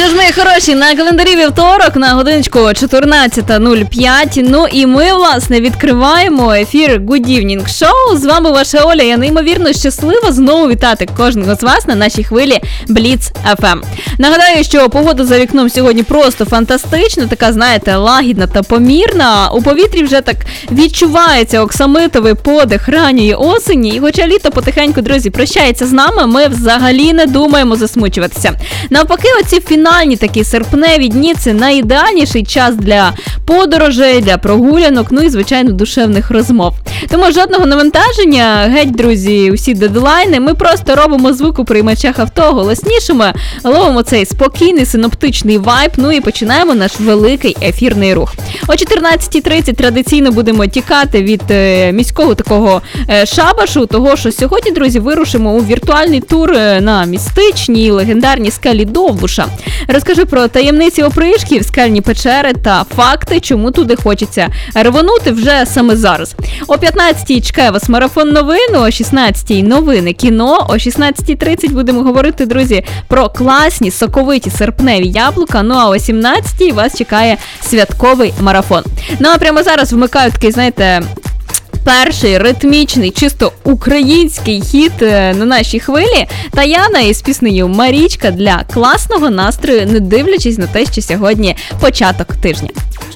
Що ж, мої хороші, на календарі вівторок, на годиночку 14:05. Ну і ми, власне, відкриваємо ефір Good Evening Show. З вами ваша Оля. Я неймовірно щаслива знову вітати кожного з вас на нашій хвилі Blitz FM. Нагадаю, що погода за вікном сьогодні просто фантастична, така, знаєте, лагідна та помірна. У повітрі вже так відчувається оксамитовий подих ранньої осені. І хоча літо потихеньку, друзі, прощається з нами, ми взагалі не думаємо засмучуватися. Навпаки, оці фінальні такі серпневі дні – це найідеальніший час для подорожей, для прогулянок, ну і, звичайно, душевних розмов. Тому жодного навантаження, геть, друзі, усі дедлайни, ми просто робимо звук у приймачах авто голоснішими, ловимо цей спокійний синоптичний вайб, ну і починаємо наш великий ефірний рух. О 14:30 традиційно будемо тікати від міського такого шабашу, того, що сьогодні, друзі, вирушимо у віртуальний тур на містичній легендарній скелі Довбуша. Розкажу про таємниці опришків, скельні печери та факти, чому туди хочеться рвонути вже саме зараз. О 15:00 чекає вас марафон новин, о 16:00 новини кіно, о 16:30 будемо говорити, друзі, про класні, соковиті серпневі яблука, ну а о 17:00 вас чекає святковий марафон. Ну а прямо зараз вмикаю такий, знаєте, перший ритмічний, чисто український хіт на нашій хвилі. Таяна із піснею «Марічка» для класного настрою, не дивлячись на те, що сьогодні початок тижня.